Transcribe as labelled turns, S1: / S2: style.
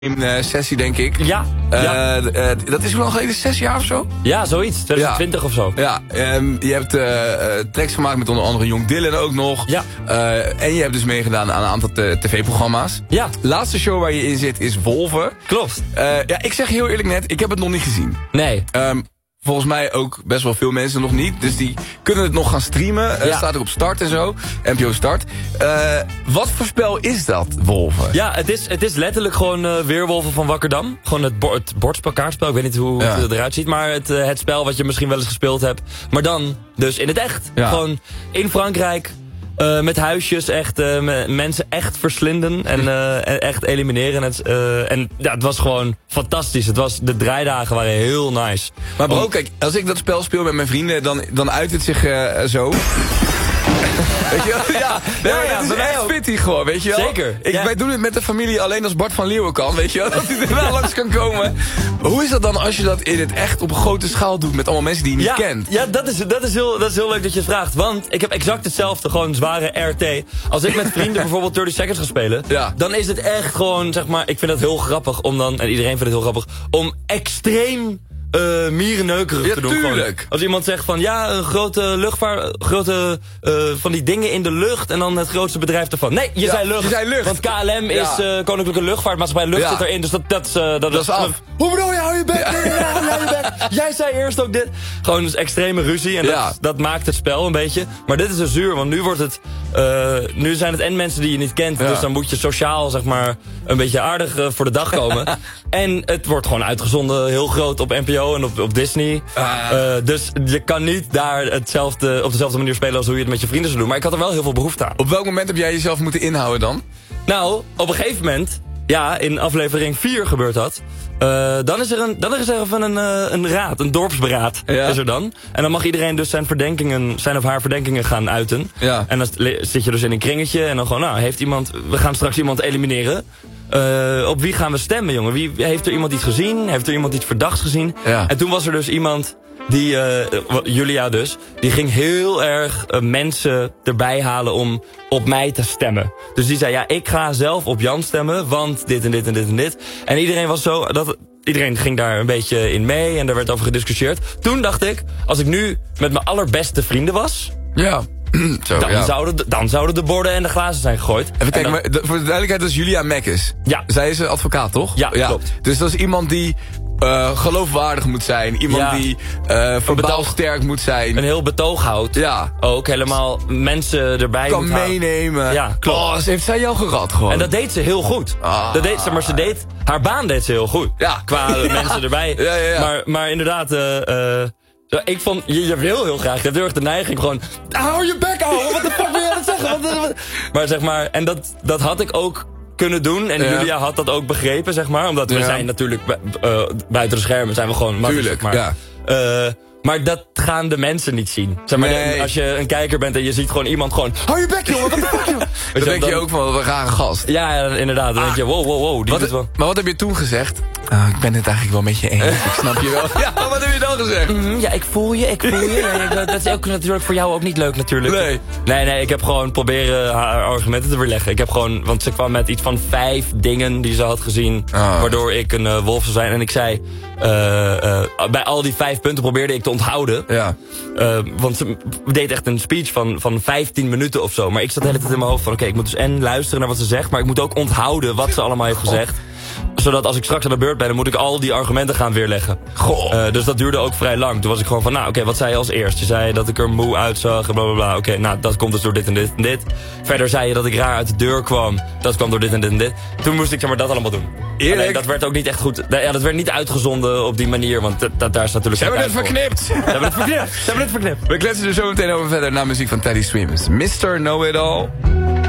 S1: sessie, denk ik.
S2: Ja.
S1: Dat is hoe lang geleden, 6 jaar of zo?
S2: Ja, zoiets. 2020 of zo.
S1: Ja, je hebt tracks gemaakt met onder andere Young Dylan ook nog.
S2: Ja.
S1: En je hebt dus meegedaan aan een aantal tv-programma's.
S2: Ja.
S1: Laatste show waar je in zit is Wolven.
S2: Klopt.
S1: Ik zeg je heel eerlijk net, ik heb het nog niet gezien.
S2: Nee.
S1: Volgens mij ook best wel veel mensen nog niet. Dus die kunnen het nog gaan streamen. Staat ook op Start en zo. NPO Start. Wat voor spel is dat, Wolven?
S2: Ja, het is letterlijk gewoon Weerwolven van Wakkerdam. Gewoon het bordspel, kaartspel. Ik weet niet hoe het eruit ziet. Maar het spel wat je misschien wel eens gespeeld hebt. Maar dan dus in het echt. Ja. Gewoon in Frankrijk. Met huisjes echt mensen echt verslinden en echt elimineren. Het was gewoon fantastisch. De draaidagen waren heel nice.
S1: Maar bro, kijk, als ik dat spel speel met mijn vrienden, dan uit het zich zo. Weet je wel? Ja, dat is echt fitty gewoon, weet je wel?
S2: Zeker.
S1: Wij doen het met de familie alleen als Bart van Leeuwen kan, weet je wel? Dat hij er wel langs kan komen. Hoe is dat dan als je dat in het echt op een grote schaal doet met allemaal mensen die je niet kent?
S2: Ja, dat is heel leuk dat je het vraagt. Want ik heb exact hetzelfde, gewoon zware RT. Als ik met vrienden bijvoorbeeld 30 Seconds ga spelen, dan is het echt gewoon, zeg maar, ik vind het heel grappig om dan, en iedereen vindt het heel grappig, om extreem mierenneukerig te doen.
S1: Tuurlijk.
S2: Gewoon. Als iemand zegt van een grote van die dingen in de lucht en dan het grootste bedrijf ervan. Nee, je zei lucht. Want KLM is Koninklijke Luchtvaartmaatschappij. Lucht zit erin, dus dat is af. Hoe bedoel je, hou je bek? Jij zei eerst ook dit. Gewoon dus extreme ruzie en dat maakt het spel een beetje. Maar dit is dus zuur, want nu wordt het nu zijn het en mensen die je niet kent. Dus dan moet je sociaal, zeg maar, een beetje aardig voor de dag komen. En het wordt gewoon uitgezonden heel groot op NPO en op Disney. Dus je kan niet daar op dezelfde manier spelen als hoe je het met je vrienden zou doen. Maar ik had er wel heel veel behoefte aan.
S1: Op welk moment heb jij jezelf moeten inhouden dan?
S2: Nou, op een gegeven moment, in aflevering 4 gebeurt dat. Dan is er even een raad, een dorpsberaad is er dan. En dan mag iedereen dus zijn of haar verdenkingen gaan uiten. Ja. En dan zit je dus in een kringetje en dan gewoon, we gaan straks iemand elimineren. Op wie gaan we stemmen, jongen? Heeft er iemand iets gezien? Heeft er iemand iets verdachts gezien? Ja. En toen was er dus iemand die, Julia dus, die ging heel erg mensen erbij halen om op mij te stemmen. Dus die zei, ik ga zelf op Jan stemmen, want dit en dit en dit en dit. En iedereen was zo, iedereen ging daar een beetje in mee en daar werd over gediscussieerd. Toen dacht ik, als ik nu met mijn allerbeste vrienden was, dan zouden de borden en de glazen zijn gegooid.
S1: Even kijken, maar voor de duidelijkheid, dat is Julia Mekkes.
S2: Ja.
S1: Zij is een advocaat, toch?
S2: Ja, klopt.
S1: Dus dat is iemand die geloofwaardig moet zijn. Iemand die verbaal sterk moet zijn.
S2: Een heel betoog houdt. Ja. Ook helemaal mensen erbij
S1: kan meenemen.
S2: Ja, klopt.
S1: Heeft zij jou gerad gewoon?
S2: En dat deed ze heel goed. Haar baan deed ze heel goed. Ja. Qua mensen erbij. Ja. Maar inderdaad, ik vond, je wil heel graag, je hebt heel erg de neiging gewoon, hou je bek, ouwe, wat de fuck wil je aan het zeggen? Maar zeg maar, en dat had ik ook kunnen doen. En Julia had dat ook begrepen, zeg maar. Omdat we zijn natuurlijk, buiten de schermen zijn we gewoon makkelijk.
S1: Tuurlijk,
S2: maar dat gaan de mensen niet zien. Zeg maar, als je een kijker bent en je ziet gewoon iemand gewoon, hou je bek, jongen, wat de fuck, jongen?
S1: Dan denk je ook van, wat een rare gast.
S2: Ja, inderdaad. Dan denk je, wow, die doet wel.
S1: Maar wat heb je toen gezegd? Ik ben het eigenlijk wel met je eens. Ik snap je wel. Ja, wat heb je dan gezegd?
S2: Ik voel je. Dat is ook natuurlijk voor jou ook niet leuk natuurlijk. Nee, ik heb gewoon proberen haar argumenten te weerleggen. Ik heb gewoon, want ze kwam met iets van 5 dingen die ze had gezien, waardoor ik een wolf zou zijn. En ik zei, bij al die 5 punten probeerde ik te onthouden. Ja. Want ze deed echt een speech van 15 minuten of zo. Maar ik zat de hele tijd in mijn hoofd van, ik moet dus en luisteren naar wat ze zegt, maar ik moet ook onthouden wat ze allemaal heeft gezegd. Zodat als ik straks aan de beurt ben, dan moet ik al die argumenten gaan weerleggen. Dus dat duurde ook vrij lang. Toen was ik gewoon van, wat zei je als eerst? Je zei dat ik er moe uitzag en blablabla. Dat komt dus door dit en dit en dit. Verder zei je dat ik raar uit de deur kwam. Dat kwam door dit en dit en dit. Toen moest ik dat allemaal doen.
S1: Eerlijk?
S2: Nee, dat werd ook niet echt goed. Dat werd niet uitgezonden op die manier, want daar is natuurlijk...
S1: Ze hebben het verknipt!
S2: Ze hebben het verknipt.
S1: We kletsen er zo meteen over verder naar muziek van Teddy Swims. Mr. Know-It-All.